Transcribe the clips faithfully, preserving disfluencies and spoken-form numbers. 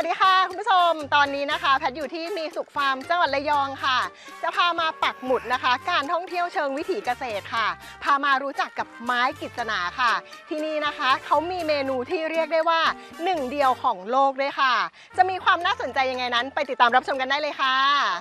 ดีค่ะคุณผู้ชมตอนนี้นะคะแพทอยู่ที่มีสุขฟาร์มจังหวัดระยองค่ะจะพามาปักหมุดนะคะการท่องเที่ยวเชิงวิถีเกษตรค่ะพามารู้จักกับไม้กฤษณาค่ะที่นี่นะคะเขามีเมนูที่เรียกได้ว่าหนึ่งเดียวของโลกด้วยค่ะจะมีความน่าสนใจยังไงนั้นไปติดตามรับชมกันได้เลยค่ะ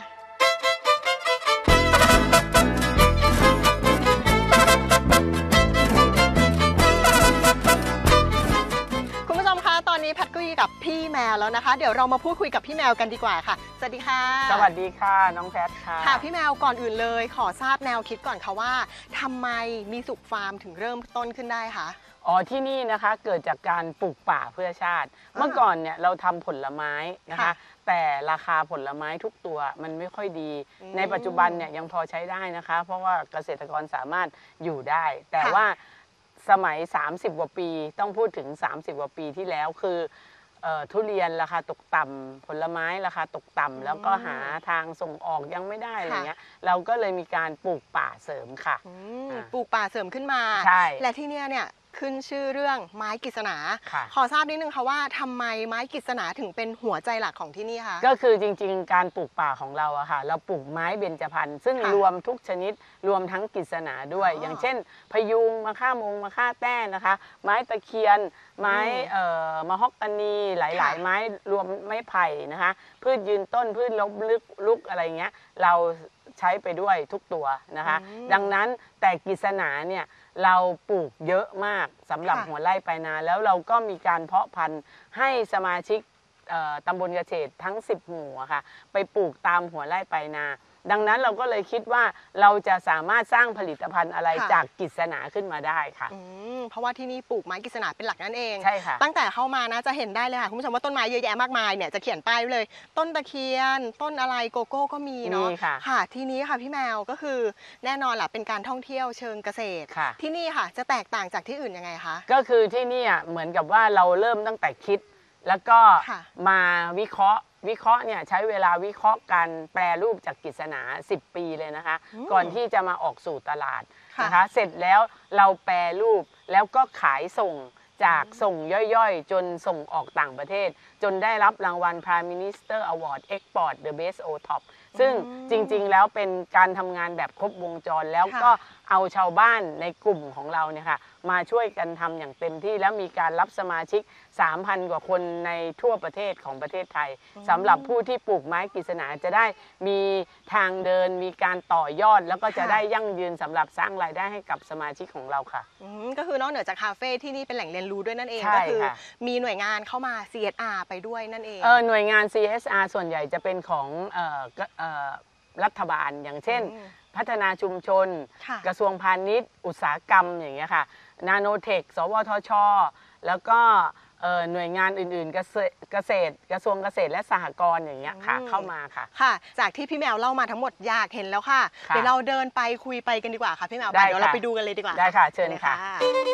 ตอนนี้แพทก็อยู่กับพี่แมวแล้วนะคะเดี๋ยวเรามาพูดคุยกับพี่แมวกันดีกว่าค่ะสวัสดีค่ะสวัสดีค่ะน้องแพทค่ะค่ะพี่แมวก่อนอื่นเลยขอทราบแนวคิดก่อนค่ะว่าทำไมมีสุขฟาร์มถึงเริ่มต้นขึ้นได้คะอ๋อที่นี่นะคะเกิดจากการปลูกป่าเพื่อชาติเมื่อก่อนเนี่ยเราทำผลไม้นะคะแต่ราคาผลไม้ทุกตัวมันไม่ค่อยดีในปัจจุบันเนี่ยยังพอใช้ได้นะคะเพราะว่าเกษตรกรสามารถอยู่ได้แต่ว่าสมัยสามสิบกว่าปีต้องพูดถึงสามสิบกว่าปีที่แล้วคือทุเรียนราคาตกต่ำผลไม้ราคาตกต่ำแล้วก็หาทางส่งออกยังไม่ได้อะไรเงี้ยเราก็เลยมีการปลูกป่าเสริมค่ะปลูกป่าเสริมขึ้นมาใช่และที่เนี้ยเนี่ยขึ้นชื่อเรื่องไม้กฤษณาขอทราบนิดนึงค่ะว่าทำไมไม้กฤษณาถึงเป็นหัวใจหลักของที่นี่คะก็คือจริงๆการปลูกป่าของเราอะค่ะเราปลูกไม้เบญจพรรณซึ่งรวมทุกชนิดรวมทั้งกฤษณาด้วยอย่างเช่นพยุงมะค่ามงมะค่าแต้นะคะไม้ตะเคียนไม้เอ่อมะฮอกกานีหลายๆไม้รวมไม้ไผ่นะคะพืชยืนต้นพืชล้มลึกลุกอะไรเงี้ยเราใช้ไปด้วยทุกตัวนะคะดังนั้นแต่กฤษณาเนี่ยเราปลูกเยอะมากสำหรับหัวไร่ปลายนาแล้วเราก็มีการเพาะพันธุ์ให้สมาชิกตำบลเกษตรทั้งสิบหมู่ค่ะไปปลูกตามหัวไร่ปลายนาดังนั้นเราก็เลยคิดว่าเราจะสามารถสร้างผลิตภัณฑ์อะไรจากกฤษณาขึ้นมาได้ค่ะเพราะว่าที่นี่ปลูกไม้กฤษณาเป็นหลักนั่นเองใช่ค่ะตั้งแต่เข้ามานะจะเห็นได้เลยค่ะคุณผู้ชมว่าต้นไม้เยอะแยะมากมายเนี่ยจะเขียนป้ายไว้เลยต้นตะเคียนต้นอะไรโกโก้ก็มีเนาะค่ะที่นี้ค่ะพี่แมวก็คือแน่นอนแหละเป็นการท่องเที่ยวเชิงเกษตรที่นี่ค่ะจะแตกต่างจากที่อื่นยังไงคะก็คือที่นี่เหมือนกับว่าเราเริ่มตั้งแต่คิดแล้วก็มาวิเคราะห์วิเคราะห์เนี่ยใช้เวลาวิเคราะห์การแปรรูปจากกฤษณาสิบปีเลยนะคะก่อนที่จะมาออกสู่ตลาดนะคะเสร็จแล้วเราแปรรูปแล้วก็ขายส่งจากส่งย่อยๆจนส่งออกต่างประเทศจนได้รับรางวัล Prime Minister Award Export the Best O Top ซึ่งจริงๆแล้วเป็นการทำงานแบบครบวงจรแล้วก็เอาชาวบ้านในกลุ่มของเราเนี่ยค่ะมาช่วยกันทำอย่างเต็มที่แล้วมีการรับสมาชิก สามพัน กว่าคนในทั่วประเทศของประเทศไทยสำหรับผู้ที่ปลูกไม้กฤษณาจะได้มีทางเดินมีการต่อยอดแล้วก็จะได้ยั่งยืนสำหรับสร้างรายได้ให้กับสมาชิกของเราค่ะก็คือนอกเหนือจากคาเฟ่ที่นี่เป็นแหล่งเรียนรู้ด้วยนั่นเองก็คือมีหน่วยงานเข้ามา ซี เอส อาร์ ไปด้วยนั่นเองเออหน่วยงาน ซี เอส อาร์ ส่วนใหญ่จะเป็นของเอ่อเอ่อรัฐบาลอย่างเช่นพัฒนาชุมชนกระทรวงพาณิชย์อุตสาหกรรมอย่างเงี้ยค่ะนาโนเทคสวทช.แล้วก็หน่วยงานอื่นๆเกษตรเกษตรกระทรวงเกษตรและสหกรณ์อย่างเงี้ยค่ะเข้ามาค่ะค่ะจากที่พี่แมวเล่ามาทั้งหมดอยากเห็นแล้วค่ะเดี๋ยวเราเดินไปคุยไปกันดีกว่าค่ะพี่แมวเดี๋ยวเราไปดูกันเลยดีกว่าได้ค่ะเชิญค่ะ